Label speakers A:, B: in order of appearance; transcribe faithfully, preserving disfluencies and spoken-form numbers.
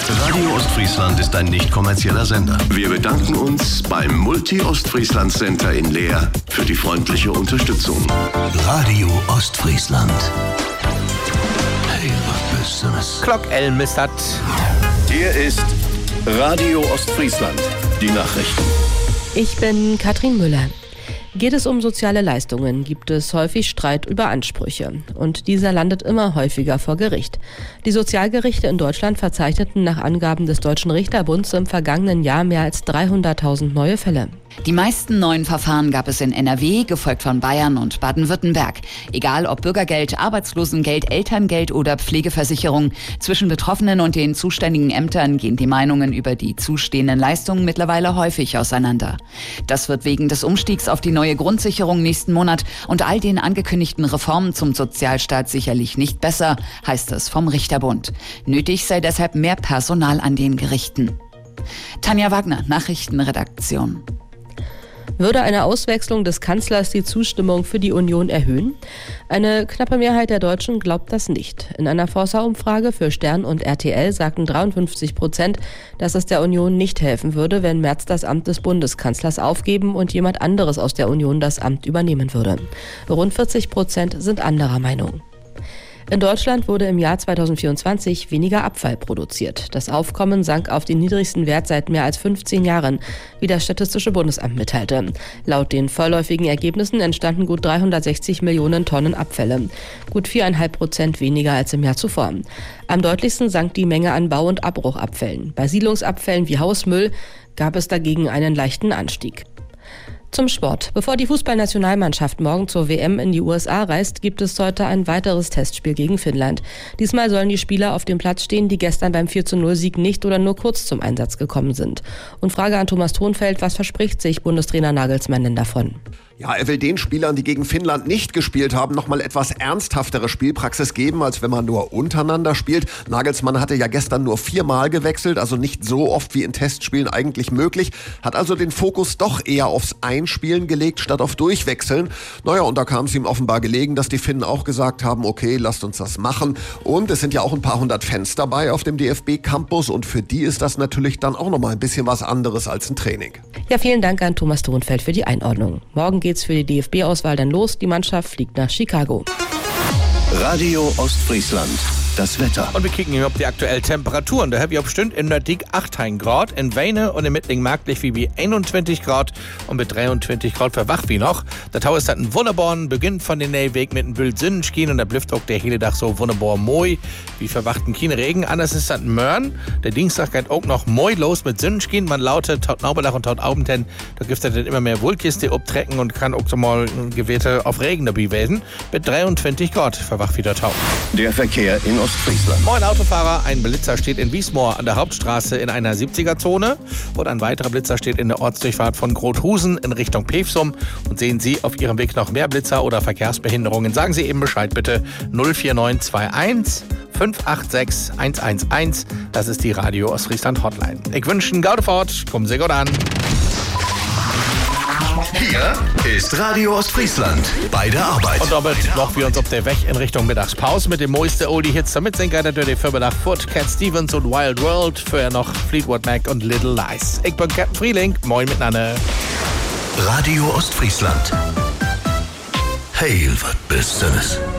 A: Radio Ostfriesland ist ein nicht kommerzieller Sender. Wir bedanken uns beim Multi-Ostfriesland Center in Leer für die freundliche Unterstützung. Radio Ostfriesland. Hey, was bist du das?
B: Glock elf ist das.
A: Hier ist Radio Ostfriesland, die Nachrichten.
C: Ich bin Katrin Müller. Geht es um soziale Leistungen, gibt es häufig Streit über Ansprüche. Und dieser landet immer häufiger vor Gericht. Die Sozialgerichte in Deutschland verzeichneten nach Angaben des Deutschen Richterbunds im vergangenen Jahr mehr als dreihunderttausend neue Fälle.
D: Die meisten neuen Verfahren gab es in N R W, gefolgt von Bayern und Baden-Württemberg. Egal ob Bürgergeld, Arbeitslosengeld, Elterngeld oder Pflegeversicherung. Zwischen Betroffenen und den zuständigen Ämtern gehen die Meinungen über die zustehenden Leistungen mittlerweile häufig auseinander. Das wird wegen des Umstiegs auf die neue Grundsicherung nächsten Monat und all den angekündigten Reformen zum Sozialstaat sicherlich nicht besser, heißt es vom Richterbund. Nötig sei deshalb mehr Personal an den Gerichten. Tanja Wagner, Nachrichtenredaktion.
C: Würde eine Auswechslung des Kanzlers die Zustimmung für die Union erhöhen? Eine knappe Mehrheit der Deutschen glaubt das nicht. In einer Forsa-Umfrage für Stern und R T L sagten dreiundfünfzig Prozent, dass es der Union nicht helfen würde, wenn Merz das Amt des Bundeskanzlers aufgeben und jemand anderes aus der Union das Amt übernehmen würde. Rund vierzig Prozent sind anderer Meinung. In Deutschland wurde im Jahr zweitausendvierundzwanzig weniger Abfall produziert. Das Aufkommen sank auf den niedrigsten Wert seit mehr als fünfzehn Jahren, wie das Statistische Bundesamt mitteilte. Laut den vorläufigen Ergebnissen entstanden gut dreihundertsechzig Millionen Tonnen Abfälle, gut viereinhalb Prozent weniger als im Jahr zuvor. Am deutlichsten sank die Menge an Bau- und Abbruchabfällen. Bei Siedlungsabfällen wie Hausmüll gab es dagegen einen leichten Anstieg. Zum Sport. Bevor die Fußballnationalmannschaft morgen zur W M in die U S A reist, gibt es heute ein weiteres Testspiel gegen Finnland. Diesmal sollen die Spieler auf dem Platz stehen, die gestern beim vier zu null Sieg nicht oder nur kurz zum Einsatz gekommen sind. Und Frage an Thomas Thonfeld, was verspricht sich Bundestrainer Nagelsmann denn davon?
E: Ja, er will den Spielern, die gegen Finnland nicht gespielt haben, nochmal etwas ernsthaftere Spielpraxis geben, als wenn man nur untereinander spielt. Nagelsmann hatte ja gestern nur viermal gewechselt, also nicht so oft wie in Testspielen eigentlich möglich. Hat also den Fokus doch eher aufs Einspielen gelegt, statt auf Durchwechseln. Naja, und da kam es ihm offenbar gelegen, dass die Finnen auch gesagt haben, okay, lasst uns das machen. Und es sind ja auch ein paar hundert Fans dabei auf dem D F B-Campus und für die ist das natürlich dann auch nochmal ein bisschen was anderes als ein Training.
C: Ja, vielen Dank an Thomas Thonfeld für die Einordnung. Morgen geht's für die D F B-Auswahl dann los. Die Mannschaft fliegt nach Chicago.
A: Radio Ostfriesland. Das Wetter.
B: Und wir kicken hier auf die aktuellen Temperaturen. Da haben wir bestimmt in Nördlig achtzehn Grad, in Weine und in Mittling Marktlich wie wie einundzwanzig Grad und mit dreiundzwanzig Grad verwacht wie noch. Der Tau ist dann ein wunderbarer Beginn von den Nähweg mit einem Bild Sonnenschein und der blüfft auch der hele Tag so wunderbar moi, wie verwachten keine Regen. Anders ist dann Mörn. Der Dienstag geht auch noch moi los mit Sonnenschein. Man lautet taut Naubelach und taut Aubenten. Da gibt es dann immer mehr Wohlkiste abtrecken und kann auch so mal ein Gewitter auf Regen dabei werden. Mit dreiundzwanzig Grad verwacht wieder Tau.
A: Der Verkehr in Ostfriesland.
B: Moin Autofahrer, ein Blitzer steht in Wiesmoor an der Hauptstraße in einer siebziger-Zone und ein weiterer Blitzer steht in der Ortsdurchfahrt von Grothusen in Richtung Pevsum. Und sehen Sie auf Ihrem Weg noch mehr Blitzer oder Verkehrsbehinderungen, sagen Sie eben Bescheid bitte null vier neun zwei eins fünf acht sechs eins eins eins. Das ist die Radio Ostfriesland Hotline. Ich wünsche Ihnen gute Fahrt, kommen Sie gut an.
A: Hier ist Radio Ostfriesland bei der Arbeit.
B: Und damit noch wir uns auf der Weg in Richtung Mittagspause mit dem neuesten Oldie-Hits. Damit sind gerade durch die Firma Foot, Cat Stevens und Wild World. Vorher noch Fleetwood Mac und Little Lies. Ich bin Captain Frieling. Moin miteinander.
A: Radio Ostfriesland. Hey, was bist du das?